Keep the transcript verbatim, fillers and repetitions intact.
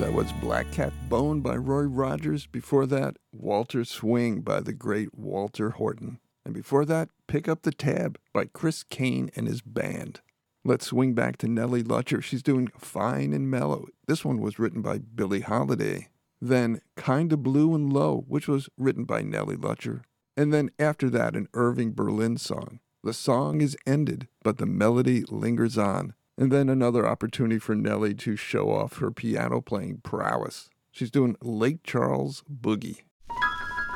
That was Black Cat Bone by Roy Rogers. Before that, Walter Swing by the great Walter Horton. And before that, Pick Up the Tab by Chris Kane and his band. Let's swing back to Nellie Lutcher. She's doing Fine and Mellow. This one was written by Billie Holiday. Then Kinda Blue and Low, which was written by Nellie Lutcher. And then after that, an Irving Berlin song. The song is ended, but the melody lingers on. And then another opportunity for Nellie to show off her piano playing prowess. She's doing Lake Charles Boogie.